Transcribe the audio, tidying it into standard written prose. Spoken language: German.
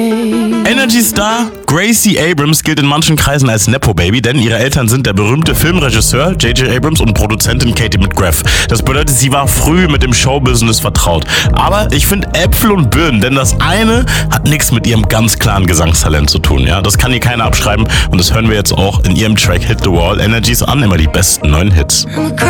Energy-Star Gracie Abrams gilt in manchen Kreisen als Nepo-Baby, denn ihre Eltern sind der berühmte Filmregisseur J.J. Abrams und Produzentin Katie McGrath. Das bedeutet, sie war früh mit dem Showbusiness vertraut. Aber ich finde Äpfel und Birnen, denn das eine hat nichts mit ihrem ganz klaren Gesangstalent zu tun. Ja? Das kann ihr keiner abschreiben und das hören wir jetzt auch in ihrem Track Hit the Wall. Energy's an, immer die besten neuen Hits.